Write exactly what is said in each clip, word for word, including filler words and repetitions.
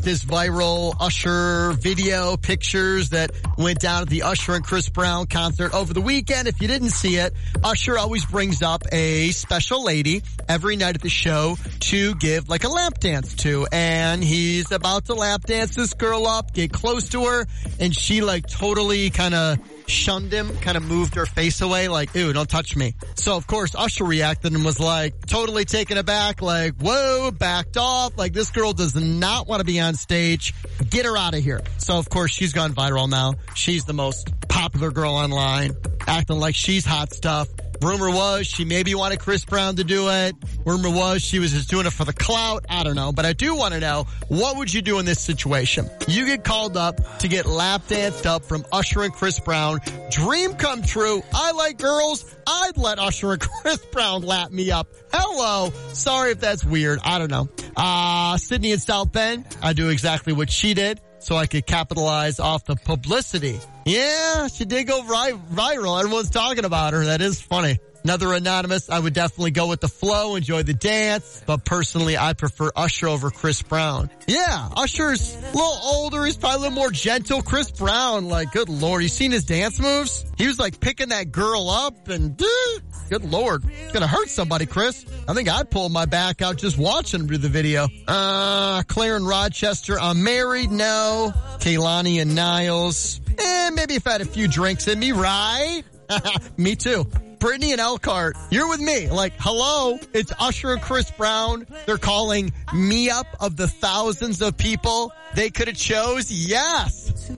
this viral Usher video pictures that went down at the Usher and Chris Brown concert over the weekend. If you didn't see it, Usher always brings up a special lady every night at the show to give like a lap dance to. And he's about to lap dance this girl up, get close to her, and she like totally kind of shunned him, kind of moved her face away like, ew, don't touch me. So, of course, Usher reacted and was like totally taken aback, like, whoa, backed off. Like, this girl does not want to be on stage. Get her out of here. So, of course, she's gone viral now. She's the most popular girl online, acting like she's hot stuff. Rumor was she maybe wanted Chris Brown to do it. Rumor was she was just doing it for the clout. I don't know. But I do want to know, what would you do in this situation? You get called up to get lap danced up from Usher and Chris Brown. Dream come true. I like girls. I'd let Usher and Chris Brown lap me up. Hello. Sorry if that's weird. I don't know. Uh, Sydney in South Bend. I do exactly what she did, so I could capitalize off the publicity. Yeah, she did go vi- viral. Everyone's talking about her. That is funny. Another anonymous, I would definitely go with the flow, enjoy the dance, but personally, I prefer Usher over Chris Brown. Yeah, Usher's a little older. He's probably a little more gentle. Chris Brown, like, good Lord, you seen his dance moves? He was like picking that girl up and, uh, good Lord, it's gonna hurt somebody, Chris. I think I'd pull my back out just watching him do the video. Uh, Claire and Rochester, I'm married, no. Kaylani and Niles, eh, maybe if I had a few drinks in me, right? Me too. Brittany and Elkhart, you're with me. Like, hello, it's Usher and Chris Brown. They're calling me up of the thousands of people they could have chose. Yes.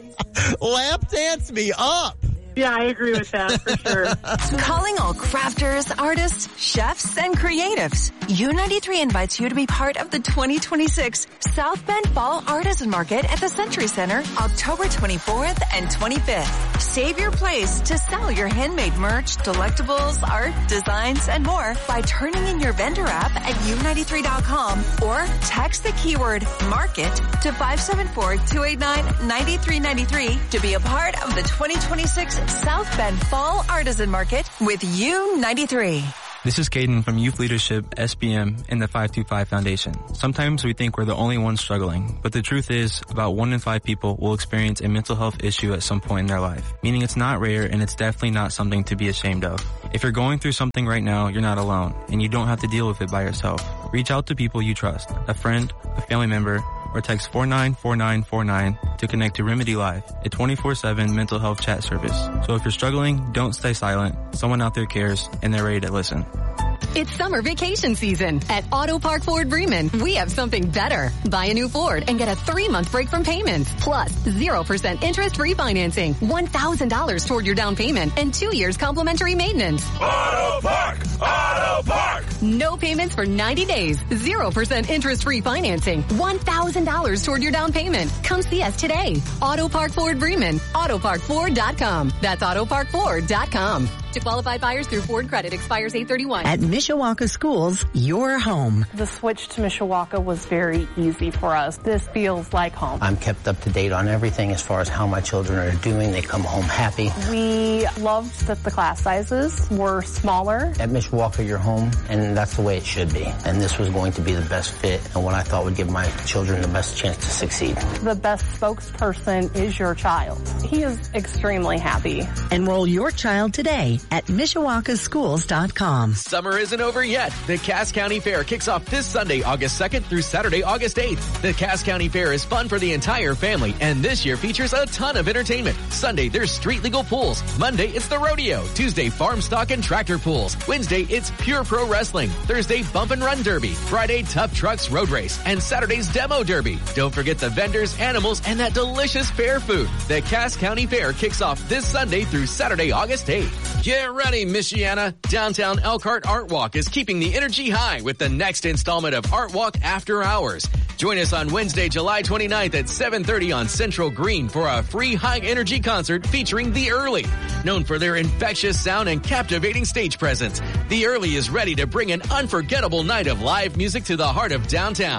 Lap dance me up. Yeah, I agree with that for sure. Calling all crafters, artists, chefs, and creatives. U ninety-three invites you to be part of the twenty twenty-six South Bend Fall Artisan Market at the Century Center, October twenty-fourth and twenty-fifth. Save your place to sell your handmade merch, delectables, art, designs, and more by turning in your vendor app at U ninety-three dot com or text the keyword market to five seven four, two eight nine, nine three nine three to be a part of the twenty twenty-six South Bend Fall Artisan Market with U ninety-three. This is Caden from Youth Leadership S B M and the five two five Foundation. Sometimes we think we're the only ones struggling, but the truth is about one in five people will experience a mental health issue at some point in their life, meaning it's not rare and it's definitely not something to be ashamed of. If you're going through something right now, you're not alone, and you don't have to deal with it by yourself. Reach out to people you trust, a friend, a family member, or text four nine four nine four nine to connect to Remedy Live, a twenty-four seven mental health chat service. So if you're struggling, don't stay silent. Someone out there cares, and they're ready to listen. It's summer vacation season. At Auto Park Ford Bremen, we have something better. Buy a new Ford and get a three-month break from payments. Plus, zero percent interest-free financing, one thousand dollars toward your down payment, and two years complimentary maintenance. Auto Park! Auto Park! No payments for ninety days, zero percent interest-free financing, one thousand dollars toward your down payment. Come see us today. Auto Park Ford Bremen, auto park ford dot com. That's auto park ford dot com. To qualified buyers through Ford Credit, expires eight thirty-one. At Mishawaka Schools, your home. The switch to Mishawaka was very easy for us. This feels like home. I'm kept up to date on everything as far as how my children are doing. They come home happy. We loved that the class sizes were smaller. At Mishawaka, you're home, and that's the way it should be. And this was going to be the best fit and what I thought would give my children the best chance to succeed. The best spokesperson is your child. He is extremely happy. Enroll your child today at Mishawaka Schools dot com. Summer isn't over yet. The Cass County Fair kicks off this Sunday, August second through Saturday, August eighth. The Cass County Fair is fun for the entire family, and this year features a ton of entertainment. Sunday, there's street legal pools. Monday, it's the rodeo. Tuesday, farm stock and tractor pools. Wednesday, it's pure pro wrestling. Thursday, bump and run derby. Friday, tough trucks road race. And Saturday's demo derby. Don't forget the vendors, animals, and that delicious fair food. The Cass County Fair kicks off this Sunday through Saturday, August eighth. Get ready, Michiana. Downtown Elkhart Art Walk is keeping the energy high with the next installment of Art Walk After Hours. Join us on Wednesday, July twenty-ninth at seven thirty on Central Green for a free high-energy concert featuring The Early. Known for their infectious sound and captivating stage presence, The Early is ready to bring an unforgettable night of live music to the heart of downtown.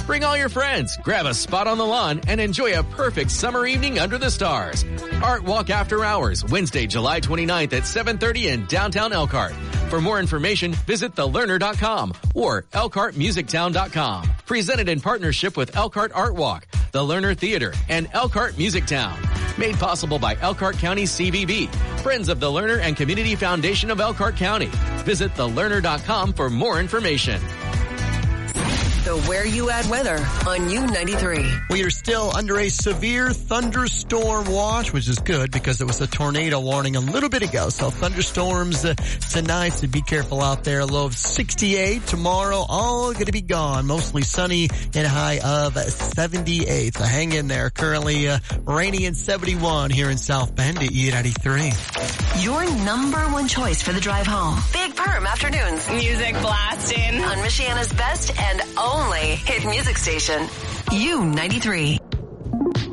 Bring all your friends, grab a spot on the lawn, and enjoy a perfect summer evening under the stars. Art Walk After Hours, Wednesday, July twenty-ninth at seven thirty in downtown Elkhart. For more information, visit the learner dot com or elkhart music town dot com. Presented in partnership with Elkhart Art Walk, the Lerner Theater, and Elkhart Music Town. Made possible by Elkhart County C V B, Friends of the Lerner and Community Foundation of Elkhart County. Visit the learner dot com for more information. The Where You At weather on U ninety-three. We are still under a severe thunderstorm watch, which is good because there was a tornado warning a little bit ago. So thunderstorms uh, tonight, so be careful out there. Low of sixty-eight. Tomorrow, all going to be gone. Mostly sunny and a high of seventy-eight. So hang in there. Currently uh, rainy and seventy-one here in South Bend at U ninety-three. Your number one choice for the drive home. Big Perm Afternoons. Music blasting. On Michiana's best and only hit music station. U ninety-three.